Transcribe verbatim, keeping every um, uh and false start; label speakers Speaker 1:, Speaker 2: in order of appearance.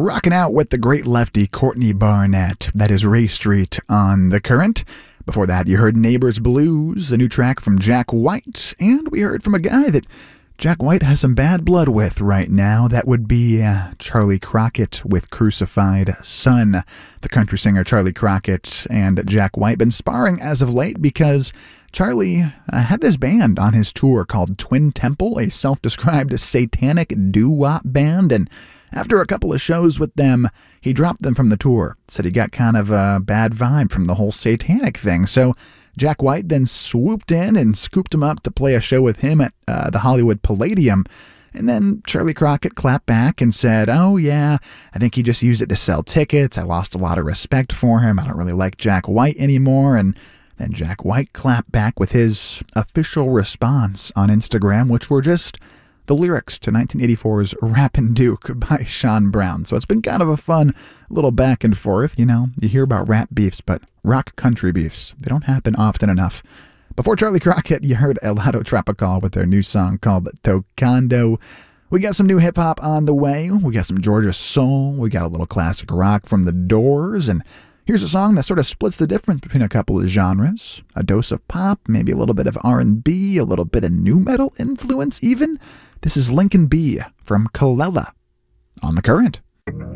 Speaker 1: Rocking out with the great lefty Courtney Barnett. That is Ray Street on The Current. Before that, you heard Neighbors Blues, a new track from Jack White. And we heard from a guy that Jack White has some bad blood with right now. That would be uh, Charlie Crockett with Crucified Son. The country singer Charlie Crockett and Jack White been sparring as of late because Charlie uh, had this band on his tour called Twin Temple, a self-described satanic doo-wop band, and after a couple of shows with them, he dropped them from the tour. Said he got kind of a bad vibe from the whole satanic thing. So Jack White then swooped in and scooped him up to play a show with him at uh, the Hollywood Palladium. And then Charlie Crockett clapped back and said, oh yeah, I think he just used it to sell tickets. I lost a lot of respect for him. I don't really like Jack White anymore. And then Jack White clapped back with his official response on Instagram, which were just the lyrics to nineteen eighty-four's Rappin' Duke by Sean Brown. So it's been kind of a fun little back and forth. You know, you hear about rap beefs, but rock country beefs, they don't happen often enough. Before Charlie Crockett, you heard Helado Tropical with their new song called Tocando. We got some new hip-hop on the way. We got some Georgia soul. We got a little classic rock from The Doors. And here's a song that sort of splits the difference between a couple of genres. A dose of pop, maybe a little bit of R and B, a little bit of nu metal influence even. This is Lincoln B from Kalela on The Current.